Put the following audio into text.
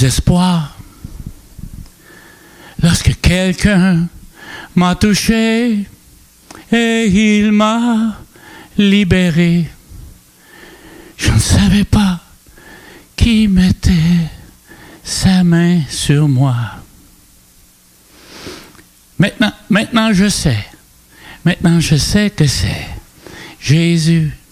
désespoir. Lorsque quelqu'un m'a touché et il m'a libéré, je ne savais pas qui mettait sa main sur moi. Maintenant je sais. Maintenant je sais que c'est Jésus